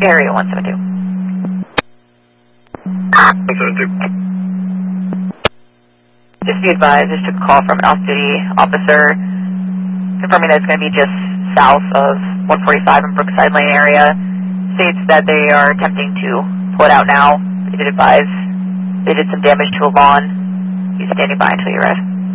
Area 172. 172. Just be advised, just took a call from an off-duty officer confirming that it's going to be just south of 145 in Brookside Lane area. States that they are attempting to pull it out now. They did advise they did some damage to a lawn. He's standing by until you arrive.